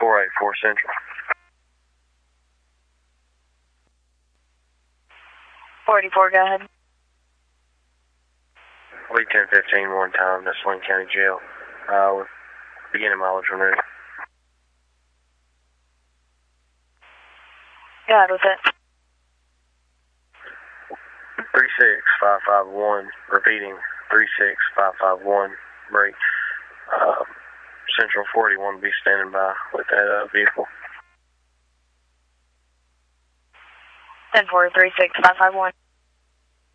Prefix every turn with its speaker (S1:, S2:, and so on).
S1: 484 Central.
S2: 44, go ahead.
S1: Lead 1015 one time, that's Lane County Jail. With beginning mileage removed.
S2: Go ahead with it.
S1: 36551, repeating 36551, break. Central 41 be standing by with that vehicle.
S2: 10-4, 36551.